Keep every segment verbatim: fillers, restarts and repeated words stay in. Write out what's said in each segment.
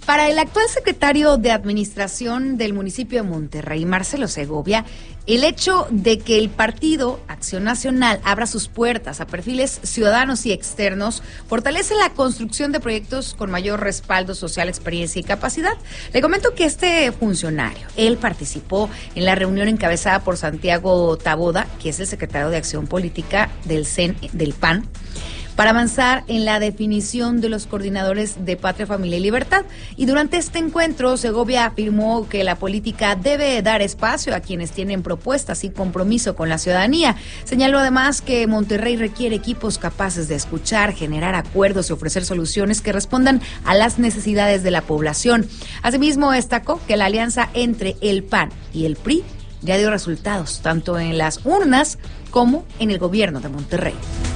Para el actual secretario de Administración del municipio de Monterrey, Marcelo Segovia, el hecho de que el partido Acción Nacional abra sus puertas a perfiles ciudadanos y externos fortalece la construcción de proyectos con mayor respaldo social, experiencia y capacidad. Le comento que este funcionario, él participó en la reunión encabezada por Santiago Taboada, que es el secretario de Acción Política del C E N, del P A N, para avanzar en la definición de los coordinadores de Patria, Familia y Libertad. Y durante este encuentro, Segovia afirmó que la política debe dar espacio a quienes tienen propuestas y compromiso con la ciudadanía. Señaló además que Monterrey requiere equipos capaces de escuchar, generar acuerdos y ofrecer soluciones que respondan a las necesidades de la población. Asimismo, destacó que la alianza entre el P A N y el P R I ya dio resultados, tanto en las urnas como en el gobierno de Monterrey.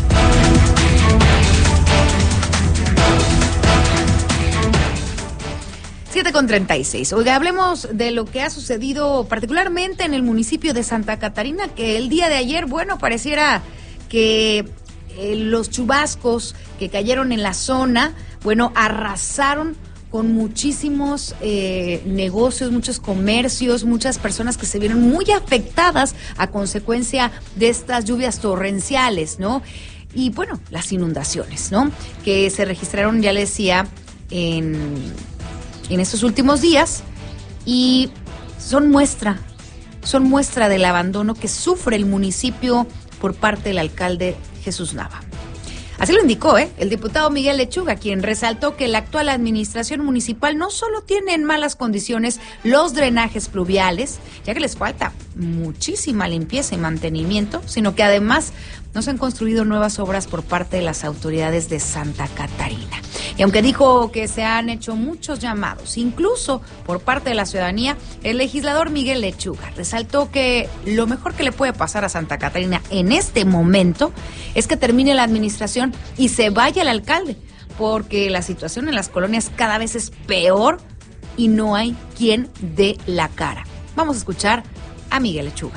siete con treinta y seis. Oiga, hablemos de lo que ha sucedido particularmente en el municipio de Santa Catarina, que el día de ayer, bueno, pareciera que eh, los chubascos que cayeron en la zona, bueno, arrasaron con muchísimos eh, negocios, muchos comercios, muchas personas que se vieron muy afectadas a consecuencia de estas lluvias torrenciales, ¿no? Y bueno, las inundaciones, ¿no? Que se registraron, ya le decía, en... en estos últimos días, y son muestra, son muestra del abandono que sufre el municipio por parte del alcalde Jesús Nava. Así lo indicó ¿eh? el diputado Miguel Lechuga, quien resaltó que la actual administración municipal no solo tiene en malas condiciones los drenajes pluviales, ya que les falta muchísima limpieza y mantenimiento, sino que además no se han construido nuevas obras por parte de las autoridades de Santa Catarina. Y aunque dijo que se han hecho muchos llamados, incluso por parte de la ciudadanía, el legislador Miguel Lechuga resaltó que lo mejor que le puede pasar a Santa Catarina en este momento es que termine la administración y se vaya el alcalde, porque la situación en las colonias cada vez es peor y no hay quien dé la cara. Vamos a escuchar a Miguel Lechuga.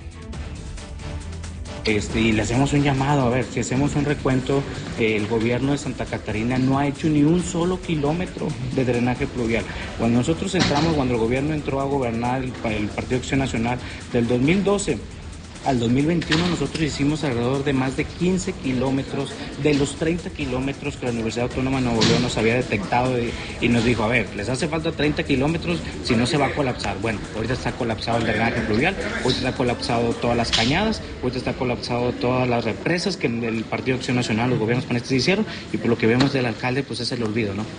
Este, y le hacemos un llamado, a ver, si hacemos un recuento, eh, el gobierno de Santa Catarina no ha hecho ni un solo kilómetro de drenaje pluvial. Cuando nosotros entramos, cuando el gobierno entró a gobernar el, el Partido Acción Nacional del dos mil doce al dos mil veintiuno, nosotros hicimos alrededor de más de quince kilómetros de los treinta kilómetros que la Universidad Autónoma de Nuevo León nos había detectado y, y nos dijo, a ver, les hace falta treinta kilómetros, si no se va a colapsar. Bueno, ahorita está colapsado el drenaje pluvial, ahorita está colapsado todas las cañadas, ahorita está colapsado todas las represas que el Partido Acción Nacional, los gobiernos panistas hicieron, y por lo que vemos del alcalde, pues es el olvido, ¿no?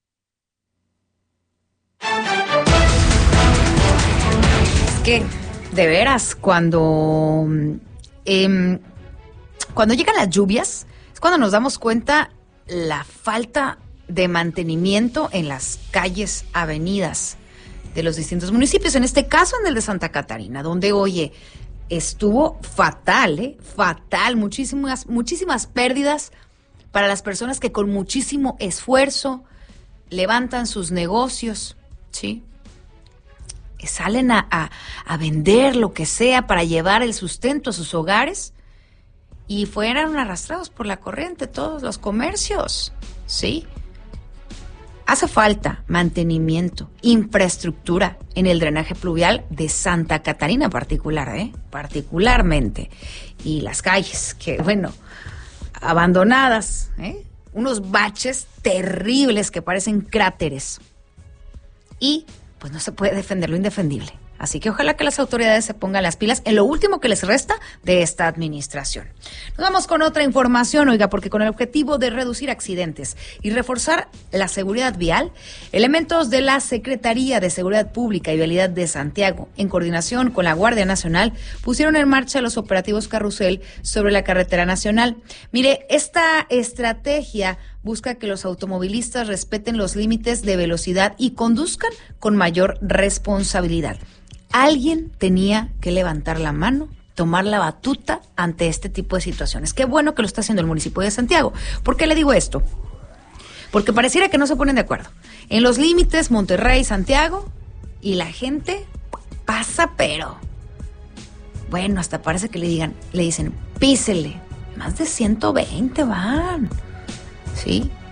Es que de veras, cuando, eh, cuando llegan las lluvias, es cuando nos damos cuenta la falta de mantenimiento en las calles, avenidas de los distintos municipios. En este caso, en el de Santa Catarina, donde, oye, estuvo fatal, ¿eh? Fatal, muchísimas, muchísimas pérdidas para las personas que con muchísimo esfuerzo levantan sus negocios, ¿sí? Salen a, a, a vender lo que sea para llevar el sustento a sus hogares y fueron arrastrados por la corriente todos los comercios, ¿sí? Hace falta mantenimiento, infraestructura en el drenaje pluvial de Santa Catarina particular, ¿eh? Particularmente. Y las calles, que bueno, abandonadas, ¿eh? Unos baches terribles que parecen cráteres. Y pues no se puede defender lo indefendible. Así que ojalá que las autoridades se pongan las pilas en lo último que les resta de esta administración. Nos vamos con otra información, oiga, porque con el objetivo de reducir accidentes y reforzar la seguridad vial, elementos de la Secretaría de Seguridad Pública y Vialidad de Santiago, en coordinación con la Guardia Nacional, pusieron en marcha los operativos Carrusel sobre la carretera nacional. Mire, esta estrategia busca que los automovilistas respeten los límites de velocidad y conduzcan con mayor responsabilidad. Alguien tenía que levantar la mano, tomar la batuta ante este tipo de situaciones. Qué bueno que lo está haciendo el municipio de Santiago. ¿Por qué le digo esto? Porque pareciera que no se ponen de acuerdo. En los límites Monterrey, Santiago, y la gente pasa, pero bueno, hasta parece que le digan, le dicen, písele. Más de ciento veinte van, ¿sí?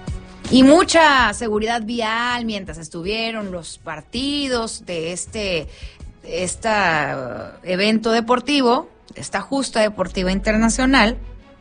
Y mucha seguridad vial mientras estuvieron los partidos de este, de esta, uh, evento deportivo, esta justa deportiva internacional.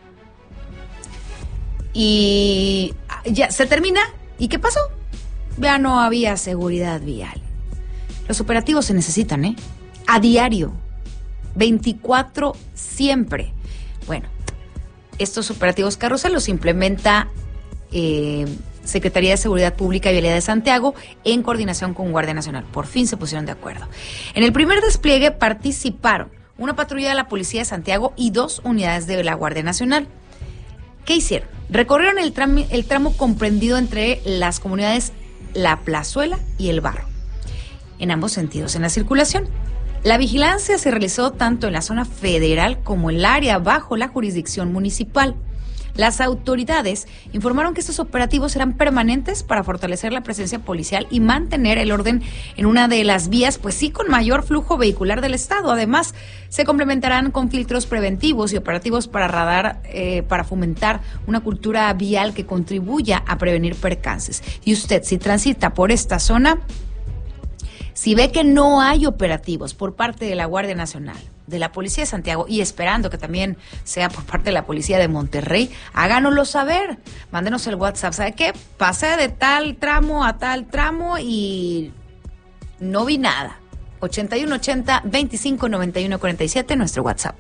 Y ya se termina. ¿Y qué pasó? Ya no había seguridad vial. Los operativos se necesitan, ¿eh? A diario. veinticuatro siempre. Bueno, estos operativos carrusel los implementa eh, Secretaría de Seguridad Pública y Vialidad de Santiago en coordinación con Guardia Nacional. Por fin se pusieron de acuerdo. En el primer despliegue participaron una patrulla de la Policía de Santiago y dos unidades de la Guardia Nacional. ¿Qué hicieron? Recorrieron el tramo, el tramo comprendido entre las comunidades La Plazuela y El Barro, en ambos sentidos en la circulación. La vigilancia se realizó tanto en la zona federal como en el área bajo la jurisdicción municipal. Las autoridades informaron que estos operativos serán permanentes para fortalecer la presencia policial y mantener el orden en una de las vías, pues sí, con mayor flujo vehicular del estado. Además, se complementarán con filtros preventivos y operativos para radar, eh, para fomentar una cultura vial que contribuya a prevenir percances. Y usted, si transita por esta zona, si ve que no hay operativos por parte de la Guardia Nacional, de la Policía de Santiago y esperando que también sea por parte de la Policía de Monterrey, háganoslo saber. Mándenos el WhatsApp. ¿Sabe qué? Pasé de tal tramo a tal tramo y no vi nada. ochenta y uno ochenta, veinticinco noventa y uno cuarenta y siete, nuestro WhatsApp.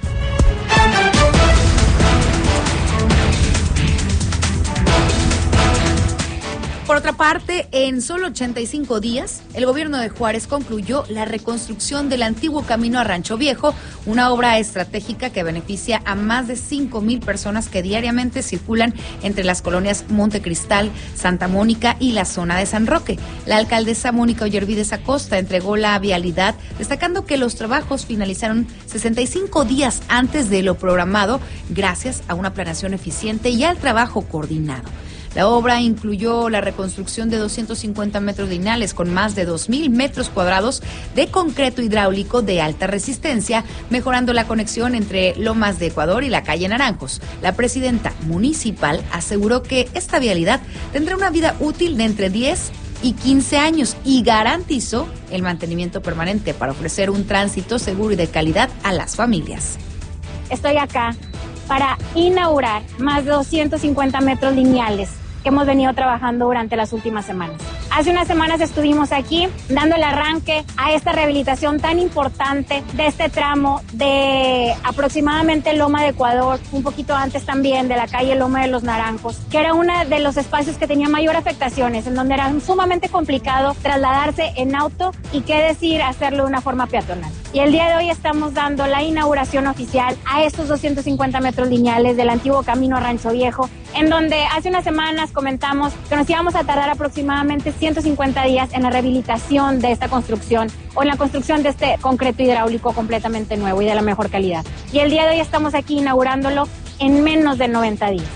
Por otra parte, en solo ochenta y cinco días, el gobierno de Juárez concluyó la reconstrucción del antiguo camino a Rancho Viejo, una obra estratégica que beneficia a más de cinco mil personas que diariamente circulan entre las colonias Montecristal, Santa Mónica y la zona de San Roque. La alcaldesa Mónica Ollervides Acosta entregó la vialidad, destacando que los trabajos finalizaron sesenta y cinco días antes de lo programado, gracias a una planeación eficiente y al trabajo coordinado. La obra incluyó la reconstrucción de doscientos cincuenta metros lineales con más de dos mil metros cuadrados de concreto hidráulico de alta resistencia, mejorando la conexión entre Lomas de Ecuador y la calle Naranjos. La presidenta municipal aseguró que esta vialidad tendrá una vida útil de entre diez y quince años y garantizó el mantenimiento permanente para ofrecer un tránsito seguro y de calidad a las familias. Estoy acá para inaugurar más de doscientos cincuenta metros lineales que hemos venido trabajando durante las últimas semanas. Hace unas semanas estuvimos aquí dando el arranque a esta rehabilitación tan importante de este tramo de aproximadamente Loma de Ecuador, un poquito antes también de la calle Loma de los Naranjos, que era uno de los espacios que tenía mayor afectaciones, en donde era sumamente complicado trasladarse en auto y qué decir hacerlo de una forma peatonal. Y el día de hoy estamos dando la inauguración oficial a estos doscientos cincuenta metros lineales del antiguo camino a Rancho Viejo, en donde hace unas semanas comentamos que nos íbamos a tardar aproximadamente ciento cincuenta días en la rehabilitación de esta construcción o en la construcción de este concreto hidráulico completamente nuevo y de la mejor calidad. Y el día de hoy estamos aquí inaugurándolo en menos de noventa días.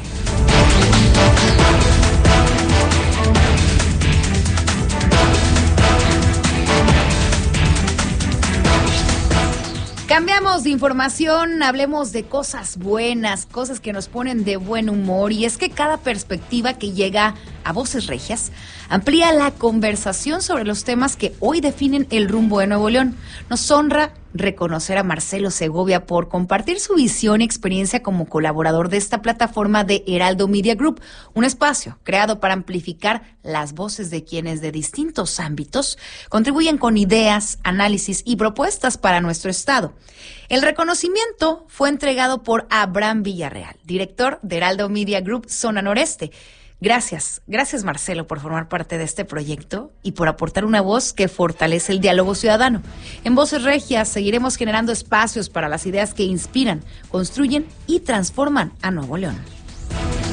Cambiamos de información, hablemos de cosas buenas, cosas que nos ponen de buen humor, y es que cada perspectiva que llega a Voces Regias amplía la conversación sobre los temas que hoy definen el rumbo de Nuevo León. Nos honra reconocer a Marcelo Segovia por compartir su visión y experiencia como colaborador de esta plataforma de Heraldo Media Group, un espacio creado para amplificar las voces de quienes de distintos ámbitos contribuyen con ideas, análisis y propuestas para nuestro estado. El reconocimiento fue entregado por Abraham Villarreal, director de Heraldo Media Group Zona Noreste. Gracias, gracias Marcelo por formar parte de este proyecto y por aportar una voz que fortalece el diálogo ciudadano. En Voces Regias seguiremos generando espacios para las ideas que inspiran, construyen y transforman a Nuevo León.